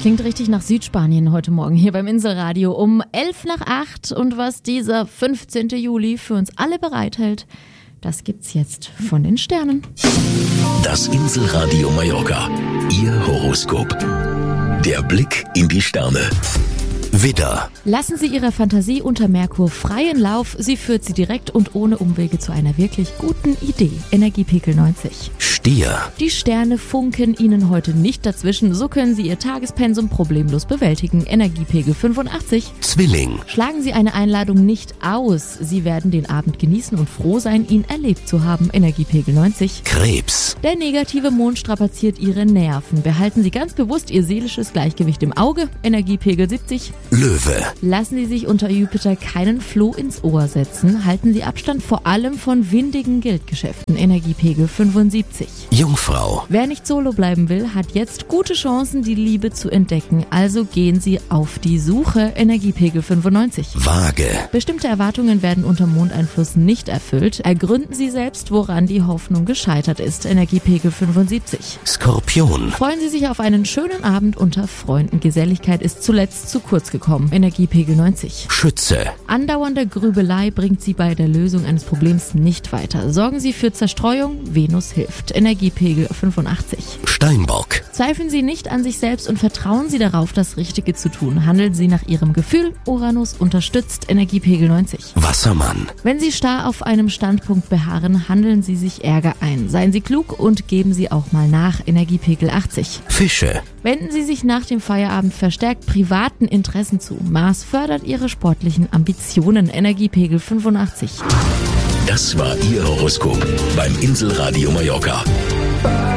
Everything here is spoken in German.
Klingt richtig nach Südspanien heute Morgen hier beim Inselradio um 7:55. Und was dieser 15. Juli für uns alle bereithält, das gibt's jetzt von den Sternen. Das Inselradio Mallorca. Ihr Horoskop. Der Blick in die Sterne. Widder. Lassen Sie Ihrer Fantasie unter Merkur freien Lauf. Sie führt Sie direkt und ohne Umwege zu einer wirklich guten Idee. Energiepegel 90. Stier. Die Sterne funken Ihnen heute nicht dazwischen. So können Sie Ihr Tagespensum problemlos bewältigen. Energiepegel 85. Zwilling. Schlagen Sie eine Einladung nicht aus. Sie werden den Abend genießen und froh sein, ihn erlebt zu haben. Energiepegel 90. Krebs. Der negative Mond strapaziert Ihre Nerven. Behalten Sie ganz bewusst Ihr seelisches Gleichgewicht im Auge. Energiepegel 70. Löwe. Lassen Sie sich unter Jupiter keinen Floh ins Ohr setzen. Halten Sie Abstand vor allem von windigen Geldgeschäften. Energiepegel 75. Jungfrau. Wer nicht solo bleiben will, hat jetzt gute Chancen, die Liebe zu entdecken. Also gehen Sie auf die Suche. Energiepegel 95. Waage. Bestimmte Erwartungen werden unter Mondeinfluss nicht erfüllt. Ergründen Sie selbst, woran die Hoffnung gescheitert ist. Energiepegel 75. Skorpion. Freuen Sie sich auf einen schönen Abend unter Freunden. Geselligkeit ist zuletzt zu kurz gekommen. Energiepegel 90. Schütze. Andauernde Grübelei bringt Sie bei der Lösung eines Problems nicht weiter. Sorgen Sie für Zerstreuung. Venus hilft. Energiepegel 85. Steinbock. Zweifeln Sie nicht an sich selbst und vertrauen Sie darauf, das Richtige zu tun. Handeln Sie nach Ihrem Gefühl. Uranus unterstützt. Energiepegel 90. Wassermann. Wenn Sie starr auf einem Standpunkt beharren, handeln Sie sich Ärger ein. Seien Sie klug und geben Sie auch mal nach. Energiepegel 80. Fische. Wenden Sie sich nach dem Feierabend verstärkt privaten Interessen zu. Mars fördert Ihre sportlichen Ambitionen. Energiepegel 85. Das war Ihr Horoskop beim Inselradio Mallorca.